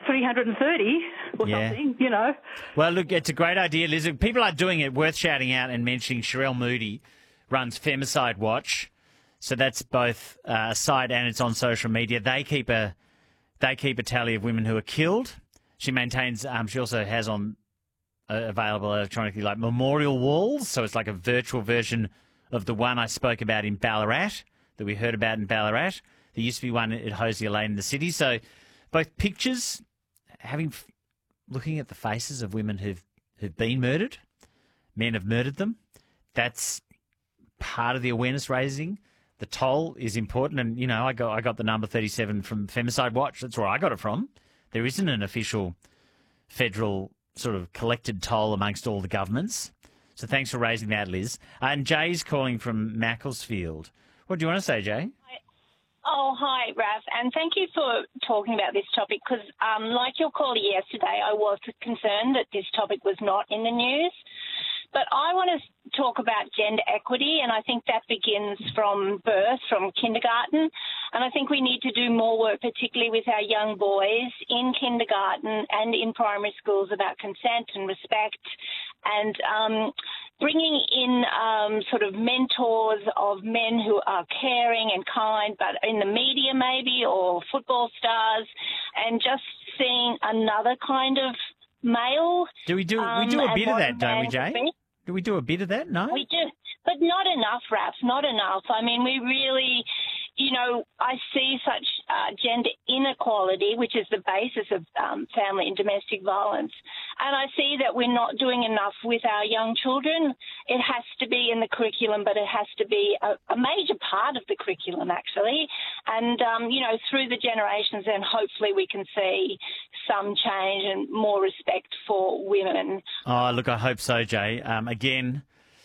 330 or something, you know. Well, look, it's a great idea, Liz. People are doing it. Worth shouting out and mentioning. Sherelle Moody runs Femicide Watch. So that's both a site and it's on social media. They keep a tally of women who are killed. She maintains. She also has on available electronically like memorial walls. So it's like a virtual version of the one I spoke about in Ballarat that we heard about in Ballarat. There used to be one at Hosier Lane in the city. So both pictures, looking at the faces of women who've been murdered, men have murdered them. That's part of the awareness raising. The toll is important, and you know I got the number 37 from Femicide Watch. That's where I got it from. There isn't an official federal sort of collected toll amongst all the governments. So thanks for raising that, Liz. And Jay's calling from Macclesfield. What do you want to say, Jay? Oh, hi, Raf, and thank you for talking about this topic because, like your caller yesterday, I was concerned that this topic was not in the news. But I want to talk about gender equity, and I think that begins from birth, from kindergarten. And I think we need to do more work, particularly with our young boys in kindergarten and in primary schools, about consent and respect, and bringing in sort of mentors of men who are caring and kind, but in the media maybe, or football stars, and just seeing another kind of male. We do a bit of that, don't we, Jay? Do we do a bit of that? No? We do, but not enough, Raps, not enough. I mean, we really, you know, I see such gender inequality, which is the basis of family and domestic violence, and I see that we're not doing enough with our young children. It has to be in the curriculum, but it has to be a major part of the curriculum, actually, and, you know, through the generations, then hopefully we can see some change and more respect for women. Oh, look, I hope so, Jay. Again,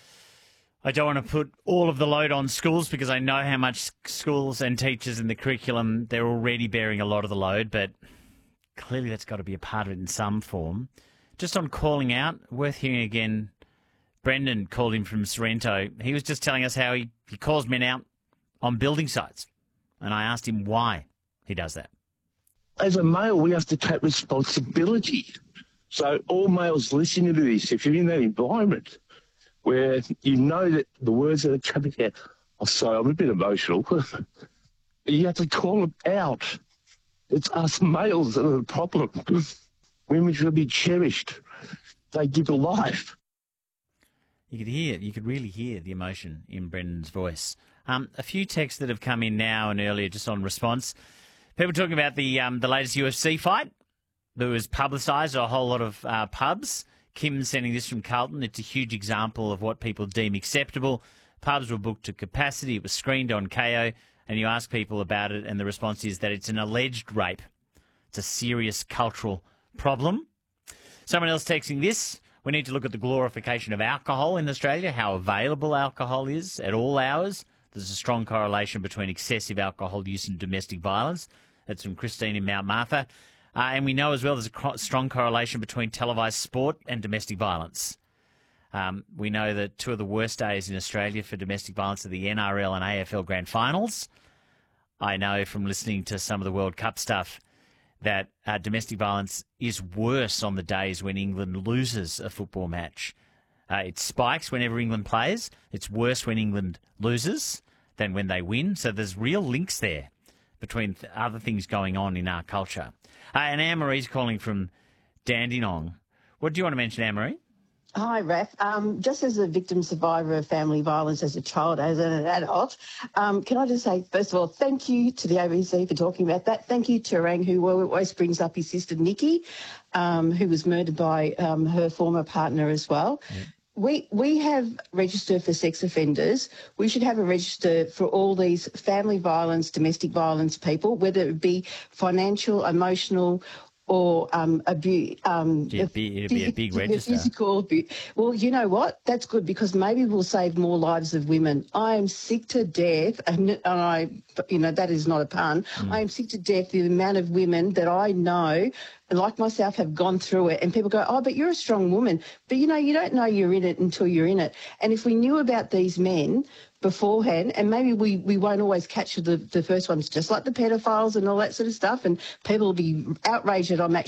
I don't want to put all of the load on schools because I know how much schools and teachers in the curriculum, they're already bearing a lot of the load, but clearly that's got to be a part of it in some form. Just on calling out, worth hearing again, Brendan called him from Sorrento. He was just telling us how he calls men out on building sites, and I asked him why he does that. As a male, we have to take responsibility. So all males listening to this, if you're in that environment where you know that the words that are coming out, oh, sorry, I'm a bit emotional, you have to call them out. It's us males that are the problem. Women should be cherished. They give a life. You could really hear the emotion in Brendan's voice. A few texts that have come in now and earlier just on response. People talking about the latest UFC fight that was publicised at a whole lot of pubs. Kim sending this from Carlton. It's a huge example of what people deem acceptable. Pubs were booked to capacity. It was screened on KO, and you ask people about it, and the response is that it's an alleged rape. It's a serious cultural problem. Someone else texting this. We need to look at the glorification of alcohol in Australia, how available alcohol is at all hours. There's a strong correlation between excessive alcohol use and domestic violence. That's from Christine in Mount Martha. And we know as well there's a strong correlation between televised sport and domestic violence. We know that two of the worst days in Australia for domestic violence are the NRL and AFL grand finals. I know from listening to some of the World Cup stuff that domestic violence is worse on the days when England loses a football match. It spikes whenever England plays. It's worse when England loses than when they win. So there's real links there between other things going on in our culture. And Anne-Marie's calling from Dandenong. What do you want to mention, Anne-Marie? Hi, Raf. Just as a victim survivor of family violence as a child, as an adult, can I just say, first of all, thank you to the ABC for talking about that. Thank you to Rang, who always brings up his sister Nikki, who was murdered by her former partner as well. Yeah. We have registered for sex offenders. We should have a register for all these family violence, domestic violence people, whether it be financial, emotional, or abuse. It'd be a big register. Physical abuse. Well, you know what? That's good because maybe we'll save more lives of women. I am sick to death, and I, you know, that is not a pun. I am sick to death the amount of women that I know, like myself, have gone through it, and people go, oh, but you're a strong woman. But, you know, you don't know you're in it until you're in it. And if we knew about these men beforehand, and maybe we won't always catch the first ones, just like the pedophiles and all that sort of stuff, and people will be outraged that I'm actually